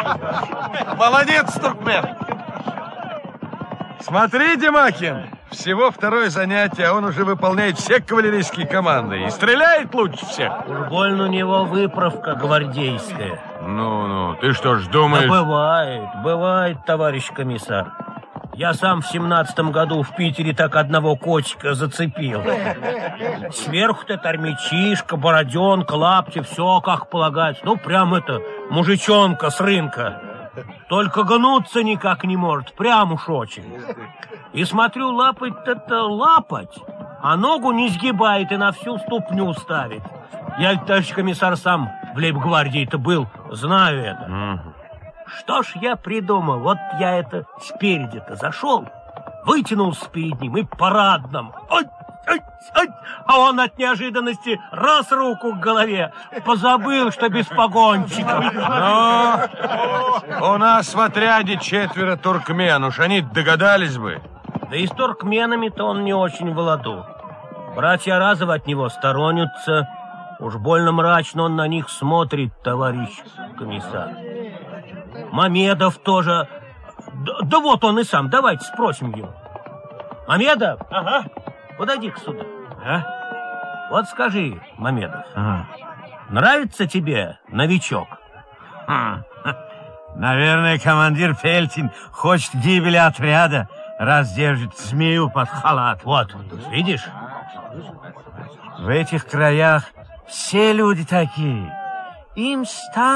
Молодец, туркмен. Смотри, Демакин, всего второе занятие, а он уже выполняет все кавалерийские команды и стреляет лучше всех. Уж больно у него выправка гвардейская. Ну, ты что ж думаешь? Да бывает, товарищ комиссар. Я сам в 17-м году в Питере так одного котика зацепил. Сверху-то армячишка, бороденка, лапти, все как полагается. Ну, прям это, мужичонка с рынка. Только гнуться никак не может, прям уж очень. И смотрю, лапать-то лапать, а ногу не сгибает и на всю ступню ставит. Я, товарищ комиссар, сам в лейб-гвардии-то был, знаю это. Что ж я придумал? Вот я это спереди-то зашел, вытянулся перед ним и парадным. А он от неожиданности раз руку к голове. Позабыл, что без погонщиков. Но у нас в отряде 4 туркмен, уж они догадались бы. Да и с туркменами-то он не очень в ладу. Братья Разовы от него сторонятся. Уж больно мрачно он на них смотрит, товарищ комиссар. Мамедов тоже. Да вот он и сам, давайте спросим его. Мамедов? Ага. Подойди-ка сюда. А? Вот скажи, Мамедов, нравится тебе новичок? Наверное, командир Фельтин хочет гибели отряда, раз держит змею под халат. Вот, видишь? В этих краях все люди такие. Им